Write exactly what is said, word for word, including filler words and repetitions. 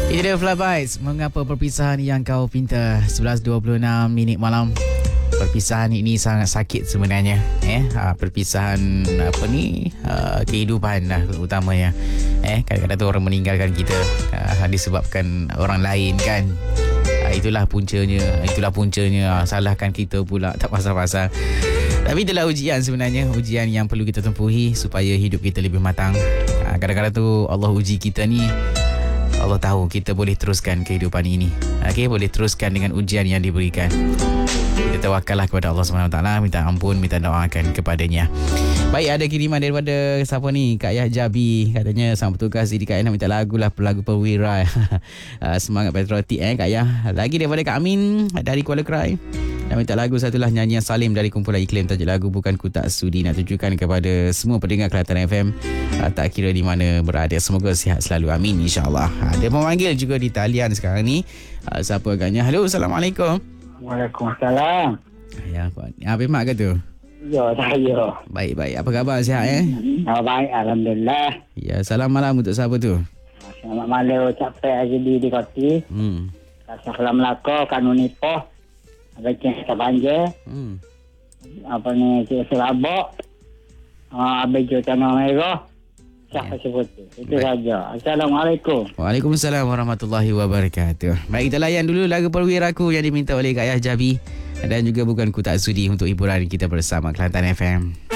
Ini dia Fly Bites. Mengapa perpisahan yang kau pinta? sebelas dua puluh enam minit malam. Perpisahan ini sangat sakit sebenarnya. Eh, ha, perpisahan apa ni? Ha, kehidupan lah utamanya. Eh, kadang-kadang tu orang meninggalkan kita ha, disebabkan orang lain kan. Ha, itulah puncanya, itulah puncanya. Ha, salahkan kita pula, tak pasal-pasal. Tapi itulah ujian sebenarnya, ujian yang perlu kita tempuhi supaya hidup kita lebih matang. Ha, kadang-kadang tu Allah uji kita ni. Allah tahu kita boleh teruskan kehidupan ini. Okey, boleh teruskan dengan ujian yang diberikan. Kita tawakallah kepada Allah subhanahu wa taala, minta ampun, minta doakan kepadanya. Baik, ada kiriman daripada siapa ni? Kak Yah Jabi. Katanya sang petugas di K L nak minta lagu lah, lagu Perwira. Semangat patriotik eh Kak Yah. Lagi daripada Kak Amin dari Kuala Krai. Nak minta lagu satulah nyanyian Salim dari kumpulan Iklim. Tajuk lagu Bukan Ku Tak Sudi. Nak tunjukkan kepada semua pendengar Kelantan F M, uh, tak kira di mana berada. Semoga sihat selalu. Amin insyaAllah. Ada pemanggil juga di talian sekarang ni. Uh, siapa agaknya? Halo, Assalamualaikum. Waalaikumsalam. Ya, Abang Mak ke tu? Ya, saya. Baik-baik. Apa khabar? Sihat eh? Oh, baik, Alhamdulillah. Ya, salam malam untuk siapa tu? Selamat malam ucapkan hari di di Koti. Hmm. Salam Melaka, Kanun Ipoh. Abang Cik Banjir. Hmm. Apa ni, Cik Serabak. Uh, Abang Cik Tanah Merah. Siapa Ya. sebut itu? Itu Baik. saja. Assalamualaikum. Waalaikumsalam warahmatullahi wabarakatuh. Baik, kita layan dulu lagu Perwiraku yang diminta oleh Kak Yah Jabi. Dan juga Bukan Ku Tak Sudi untuk hiburan kita bersama Kelantan F M.